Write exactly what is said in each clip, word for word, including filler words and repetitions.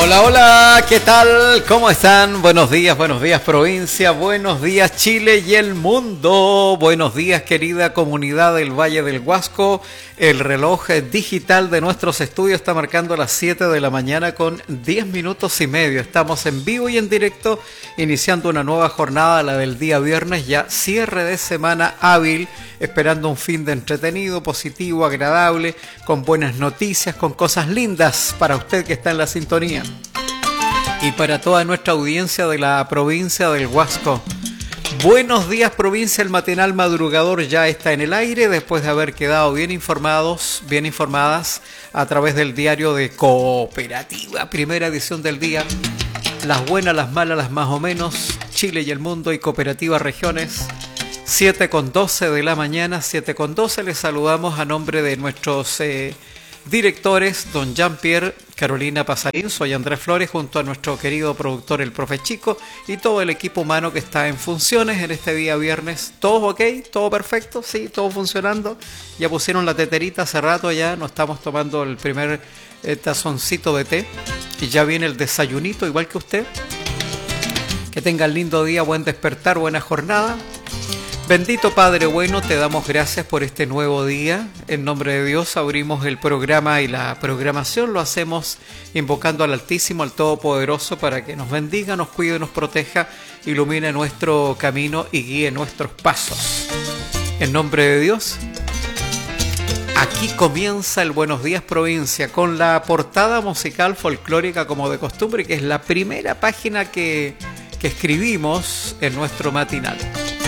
Hola, hola, ¿qué tal? ¿Cómo están? Buenos días, buenos días provincia, buenos días Chile y el mundo. Buenos días querida comunidad del Valle del Huasco. El reloj digital de nuestros estudios está marcando las siete de la mañana con diez minutos y medio. Estamos en vivo y en directo iniciando una nueva jornada, la del día viernes, ya cierre de semana hábil, esperando un fin de entretenido, positivo, agradable, con buenas noticias, con cosas lindas para usted que está en la sintonía. Y para toda nuestra audiencia de la provincia del Huasco. Buenos días provincia, el matinal madrugador ya está en el aire después de haber quedado bien informados, bien informadas a través del diario de Cooperativa, primera edición del día. Las buenas, las malas, las más o menos, Chile y el mundo y Cooperativa Regiones. siete con doce de la mañana, siete con doce, les saludamos a nombre de nuestros eh, directores, don Jean-Pierre, Carolina Pasarín, soy Andrés Flores, junto a nuestro querido productor, el profe Chico, y todo el equipo humano que está en funciones en este día viernes. ¿Todo ok? ¿Todo perfecto? Sí, todo funcionando. Ya pusieron la teterita hace rato, ya nos estamos tomando el primer eh, tazoncito de té, y ya viene el desayunito, igual que usted. Que tengan lindo día, buen despertar, buena jornada. Bendito Padre bueno, te damos gracias por este nuevo día. En nombre de Dios abrimos el programa y la programación. Lo hacemos invocando al Altísimo, al Todopoderoso, para que nos bendiga, nos cuide, nos proteja, ilumine nuestro camino y guíe nuestros pasos. En nombre de Dios, aquí comienza el Buenos Días Provincia con la portada musical folclórica como de costumbre, que es la primera página que, que escribimos en nuestro matinal.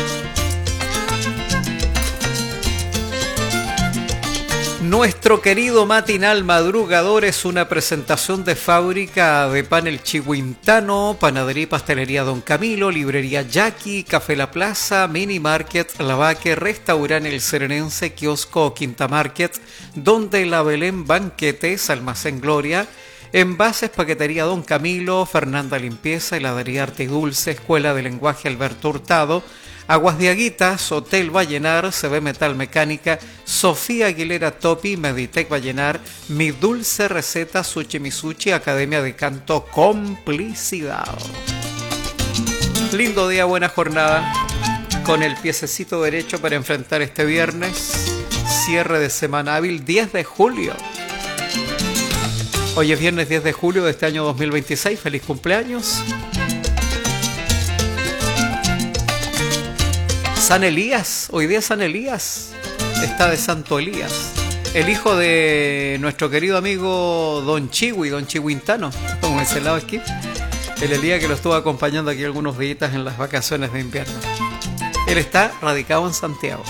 Nuestro querido matinal madrugador es una presentación de fábrica de pan El Chihuintano, panadería y pastelería Don Camilo, librería Jackie, Café La Plaza, Mini Market La Vaque, restaurante El Serenense, kiosco Quinta Market, Donde la Belén Banquetes, Almacén Gloria, envases Paquetería Don Camilo, Fernanda Limpieza, heladería Arte y Dulce, Escuela de Lenguaje Alberto Hurtado, Aguas de Aguitas, Hotel Vallenar, C B Metal Mecánica, Sofía Aguilera Topi, Meditec Vallenar, Mi Dulce Receta, Sushi Misuchi, Academia de Canto Complicidad. Lindo día, buena jornada, con el piececito derecho para enfrentar este viernes, cierre de semana hábil, diez de julio. Hoy es viernes diez de julio de este año dos mil veintiséis, feliz cumpleaños. San Elías, hoy día San Elías, está de Santo Elías, el hijo de nuestro querido amigo Don Chihui, Don Chihuintano, como ese lado aquí, el Elías que lo estuvo acompañando aquí algunos días en las vacaciones de invierno. Él está radicado en Santiago.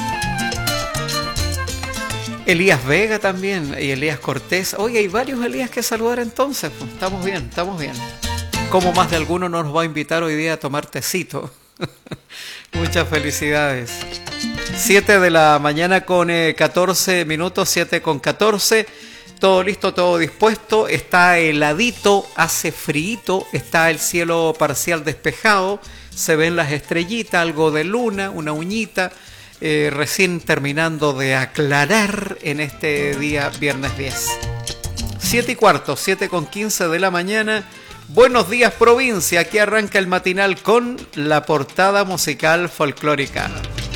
Elías Vega también, y Elías Cortés. Oye, hay varios Elías que saludar entonces, pues, estamos bien, estamos bien. Como más de alguno nos va a invitar hoy día a tomar tecito. Muchas felicidades. siete de la mañana con eh, catorce minutos, siete con catorce. Todo listo, todo dispuesto. Está heladito, hace frío, está el cielo parcial despejado. Se ven las estrellitas, algo de luna, una uñita. Eh, recién terminando de aclarar en este día viernes diez. siete y cuarto, siete con quince de la mañana. Buenos días provincia, aquí arranca el matinal con la portada musical folclórica.